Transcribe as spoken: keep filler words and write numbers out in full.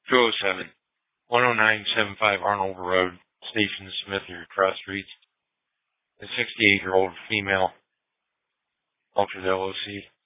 two oh seven, one oh nine seven five Arnold Road, Station Smith, or cross streets. A sixty-eight-year-old female altered L O C.